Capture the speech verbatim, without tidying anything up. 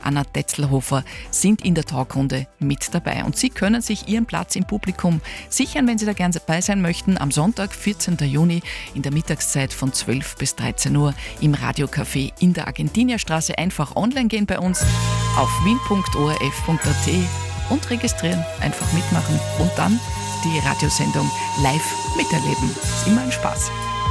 Anna Tetzelhofer sind in der Talkrunde mit dabei. Und Sie können sich Ihren Platz im Publikum sichern, wenn Sie da gerne dabei sein möchten, am Sonntag, vierzehnten Juni in der Mittagszeit von zwölf bis dreizehn Uhr im Radiocafé in der Argentinierstraße. Einfach online gehen bei uns auf wien punkt o r f punkt a t und registrieren, einfach mitmachen und dann die Radiosendung live miterleben. Ist immer ein Spaß.